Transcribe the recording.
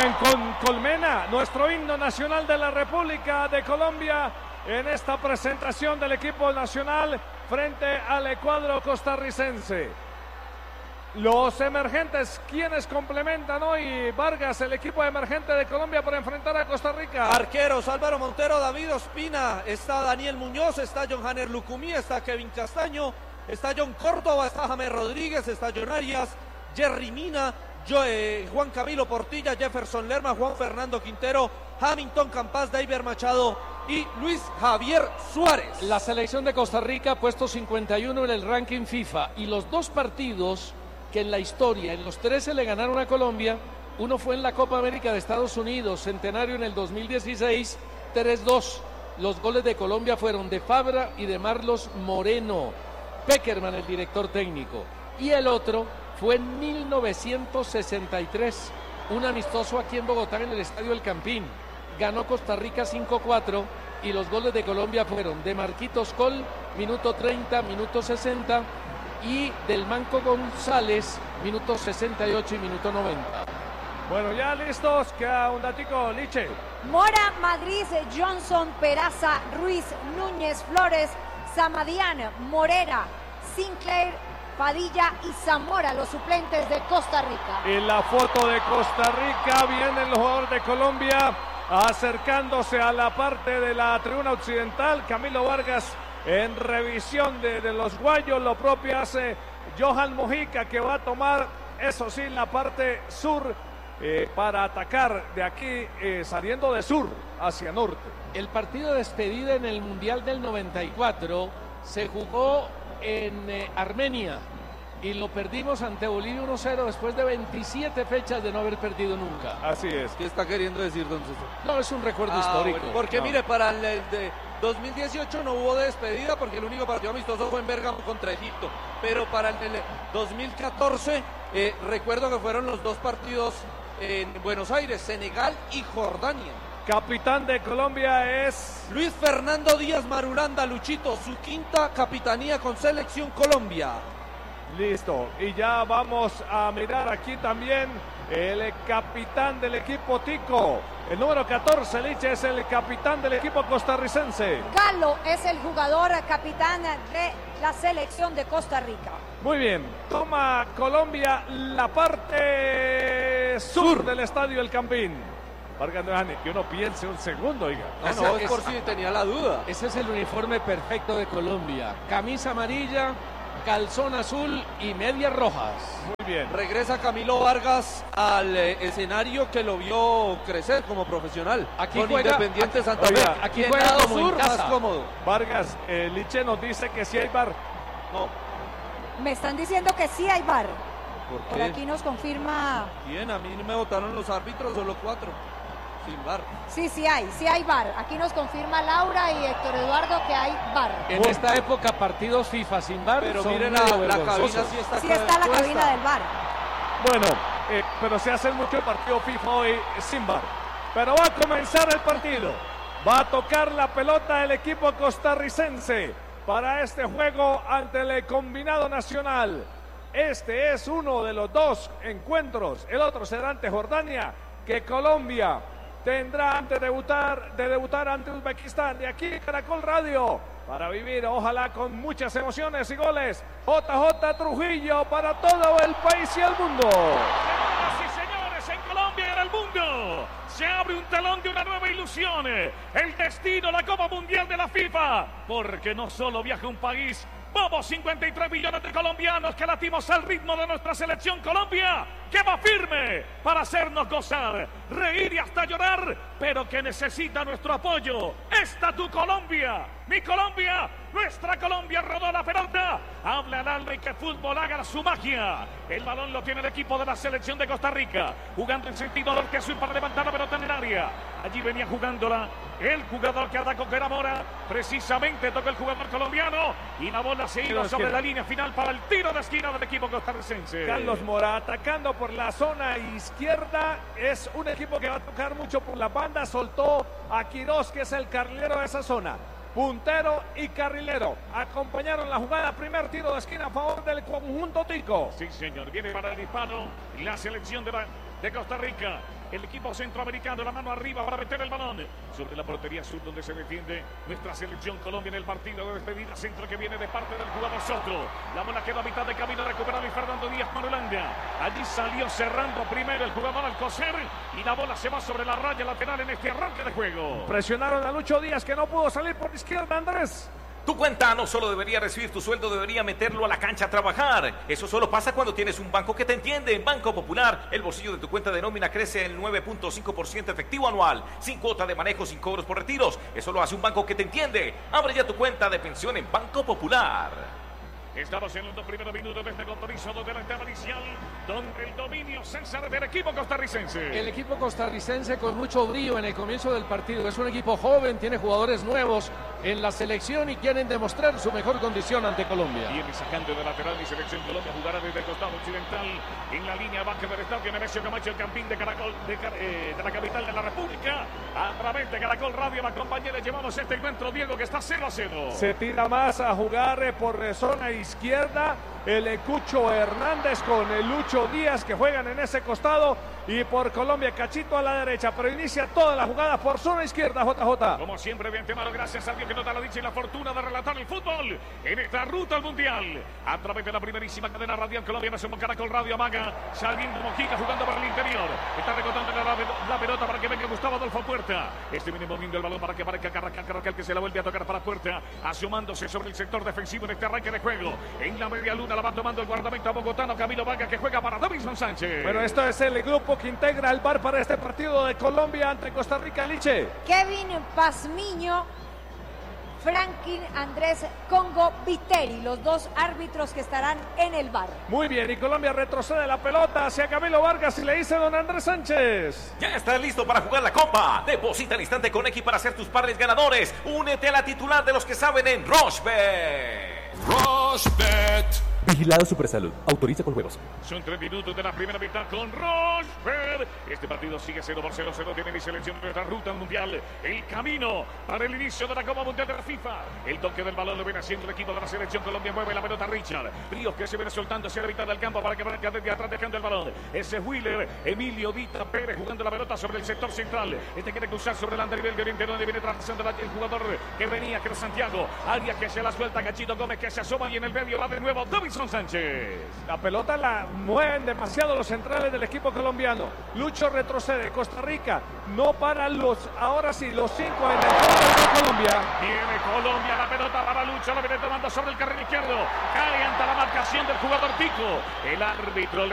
bien, con Colmena, nuestro himno nacional de la República de Colombia, en esta presentación del equipo nacional frente al cuadro costarricense. Los emergentes, quienes complementan hoy, Vargas, el equipo emergente de Colombia para enfrentar a Costa Rica. Arqueros: Álvaro Montero, David Ospina, está Daniel Muñoz, está John Hanner Lucumí, está Kevin Castaño, está John Córdoba, está James Rodríguez, está John Arias, Jerry Mina, Juan Camilo Portilla, Jefferson Lerma, Juan Fernando Quintero, Hamilton Campas, David Machado y Luis Javier Suárez. La selección de Costa Rica ha puesto 51 en el ranking FIFA, y los dos partidos que en la historia, en los 13 le ganaron a Colombia, uno fue en la Copa América de Estados Unidos, Centenario, en el 2016, 3-2. Los goles de Colombia fueron de Fabra y de Marlos Moreno, Peckerman el director técnico, y el otro fue en 1963, un amistoso aquí en Bogotá en el Estadio El Campín. Ganó Costa Rica 5-4 y los goles de Colombia fueron de Marquitos Col, minuto 30, minuto 60, y del Manco González, minuto 68 y minuto 90. Bueno, ya listos, queda un datico, Liche. Mora, Madrid, Johnson, Peraza, Ruiz, Núñez, Flores, Samadian, Morera, Sinclair, Padilla y Zamora, los suplentes de Costa Rica. En la foto de Costa Rica vienen los jugadores de Colombia acercándose a la parte de la tribuna occidental. Camilo Vargas en revisión de los guayos, lo propio hace Johan Mojica, que va a tomar, eso sí, la parte sur para atacar de aquí, saliendo de sur hacia norte. El partido de despedida en el Mundial del 94 se jugó en Armenia y lo perdimos ante Bolivia 1-0 después de 27 fechas de no haber perdido nunca. Así es. ¿Qué está queriendo decir, don César? No, es un recuerdo histórico. Bueno, porque mire, para el de 2018 no hubo despedida porque el único partido amistoso fue en Bérgamo contra Egipto, pero para el 2014 recuerdo que fueron los dos partidos en Buenos Aires, Senegal y Jordania. Capitán de Colombia es Luis Fernando Díaz Marulanda, Luchito, su quinta capitanía con Selección Colombia. Listo, y ya vamos a mirar aquí también el capitán del equipo Tico. El número 14, Liche, es el capitán del equipo costarricense. Galo es el jugador capitán de la selección de Costa Rica. Muy bien, toma Colombia la parte sur del Estadio El Campín. Vargas, que uno piense un segundo, oiga. No, es por si tenía la duda. Ese es el uniforme perfecto de Colombia. Camisa amarilla, calzón azul y medias rojas. Muy bien. Regresa Camilo Vargas al escenario que lo vio crecer como profesional. Aquí con juega, Independiente Santa Fe. Oiga, aquí en juega lado como en sur, casa. más cómodo. Vargas, Liche nos dice que sí hay bar. No. Me están diciendo que sí hay VAR. ¿Por Por qué? aquí nos confirma. Bien, a mí me votaron los árbitros, solo 4. Sin VAR. Sí hay VAR. Aquí nos confirma Laura y Héctor Eduardo que hay VAR. En esta época, partidos FIFA sin VAR Pero son miren medio la cabina, vergonzosos. Sí está la cabina del VAR. Bueno, pero se hace mucho partido FIFA hoy sin bar. Pero va a comenzar el partido. Va a tocar la pelota el equipo costarricense para este juego ante el combinado nacional. Este es uno de los dos encuentros. El otro será ante Jordania, que Colombia tendrá antes de debutar ante Uzbekistán. De aquí Caracol Radio, para vivir ojalá con muchas emociones y goles. JJ Trujillo para todo el país y el mundo. Señoras y señores, en Colombia y en el mundo se abre un telón de una nueva ilusión. El destino, la Copa Mundial de la FIFA. Porque no solo viaja un país, vamos 53 millones de colombianos que latimos al ritmo de nuestra selección Colombia, que va firme para hacernos gozar, reír y hasta llorar, pero que necesita nuestro apoyo. Esta tu Colombia, mi Colombia, nuestra Colombia. Rodó la pelota, habla al alma y que fútbol haga su magia. El balón lo tiene el equipo de la selección de Costa Rica, jugando en sentido norte-sur para levantar la pelota en el área. Allí venía jugándola el jugador que atacó, que era Mora. Precisamente toca el jugador colombiano y la bola se iba sobre la línea final para el tiro de esquina del equipo costarricense. Carlos Mora atacando por la zona izquierda. Es un equipo que va a tocar mucho por la banda. Soltó a Quirós, que es el carrilero de esa zona. Puntero y carrilero acompañaron la jugada. Primer tiro de esquina a favor del conjunto tico. Sí, señor, viene para el disparo la selección de Costa Rica. el equipo centroamericano, la mano arriba para meter el balón sobre la portería sur donde se defiende nuestra selección Colombia en el partido de despedida. Centro que viene de parte del jugador Soto. La bola queda a mitad de camino, recuperado y Fernando Díaz para Holanda. Allí salió cerrando primero el jugador Alcocer y la bola se va sobre la raya lateral en este arranque de juego. Presionaron a Lucho Díaz, que no pudo salir por izquierda, Andrés. Tu cuenta no solo debería recibir tu sueldo, debería meterlo a la cancha a trabajar. Eso solo pasa cuando tienes un banco que te entiende. En Banco Popular, el bolsillo de tu cuenta de nómina crece el 9.5% efectivo anual, sin cuota de manejo, sin cobros por retiros. Eso lo hace un banco que te entiende. Abre ya tu cuenta de pensión en Banco Popular. Estamos en los 2 primeros minutos de este compromiso de la etapa inicial, donde el dominio César del equipo costarricense. El equipo costarricense con mucho brío en el comienzo del partido. Es un equipo joven, tiene jugadores nuevos en la selección y quieren demostrar su mejor condición ante Colombia. Viene sacando de lateral mi selección Colombia, jugará desde el costado occidental en la línea baja del estadio Nemesio Camacho, el campín de Caracol de la capital de la República. A través de Caracol Radio, la compañera, llevamos este encuentro, Diego, que está 0-0. Se tira más a jugar por zona izquierda el Cucho Hernández con el Lucho Díaz, que juegan en ese costado, y por Colombia Cachito a la derecha, pero inicia toda la jugada por zona izquierda. JJ. Como siempre, de antemano, gracias a Dios que nos da la dicha y la fortuna de relatar el fútbol en esta ruta al mundial. A través de la primerísima cadena radial colombiana, somos Caracol Radio Amaga, saliendo Mojica jugando para el interior. Está recortando la pelota para que venga Gustavo Adolfo Puerta. Viene moviendo el balón para que aparezca Carracal, que se la vuelve a tocar para Puerta, asomándose sobre el sector defensivo en este arranque de juego. En la media luna la va tomando el guardameta bogotano Camilo Vargas, que juega para Davinson Sánchez. Bueno, esto es el grupo que integra el VAR para este partido de Colombia ante Costa Rica. Liche. Kevin Pazmiño, Franklin Andrés Congo Viteri, los dos árbitros que estarán en el VAR. Muy bien, y Colombia retrocede la pelota hacia Camilo Vargas y le dice don Andrés Sánchez: Ya estás listo para jugar la Copa. Deposita al instante con X para hacer tus pares ganadores. Únete a la titular de los que saben en Rochebet. Rochebet. Vigilado Supersalud. Autoriza con juegos. Son 3 minutos de la primera mitad con Rochebet. Este partido sigue 0-0. Tiene mi selección en nuestra ruta al mundial. El camino para el inicio de la Copa Mundial de la FIFA. El toque del balón lo viene haciendo el equipo de la selección Colombia. Mueve la pelota Richard Ríos, que se viene soltando hacia la mitad del campo para que venga desde atrás dejando el balón. Ese es Wheeler. Emilio Dita Pérez jugando la pelota sobre el sector central. Este quiere cruzar sobre el andarivel de oriente, donde viene trazando el jugador que venía, que era Santiago. Arias, que se la suelta. Cachito Gómez, que se asoma, y en el medio va de nuevo Davinson Sánchez. La pelota la mueven demasiado los centrales del equipo colombiano. Lucho retrocede. Costa Rica no para ahora sí, los 5 en el campo de Colombia. Viene Colombia, la pelota para Lucho, la viene tomando sobre el carril izquierdo. Cae ante la marcación del jugador Tico. El árbitro